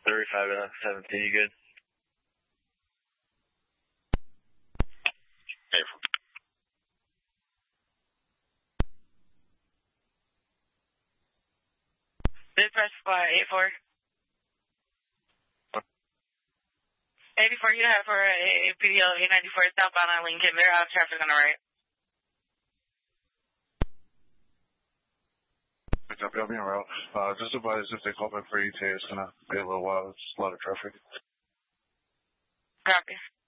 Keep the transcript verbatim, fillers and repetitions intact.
thirty-five to seventeen, you good? Did press fly eight four. eighty-four, you have for a P D L eight ninety-four southbound on Lincoln. They're out of traffic on the right. Copy, I'll be en route. Uh, just advise if they call back for E T A, it's gonna be a little while. It's a lot of traffic. Copy.